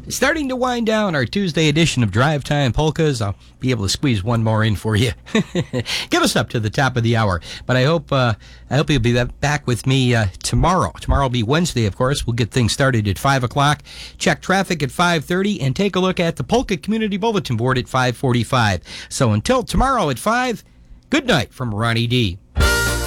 Starting to wind down our Tuesday edition of Drive Time Polkas. I'll be able to squeeze one more in for you. Get us up to the top of the hour. But I hope you'll be back with me tomorrow. Tomorrow will be Wednesday, of course. We'll get things started at 5 o'clock. Check traffic at 5:30 and take a look at the Polka Community Bulletin Board at 5:45. So until tomorrow at 5, good night from Ronnie D.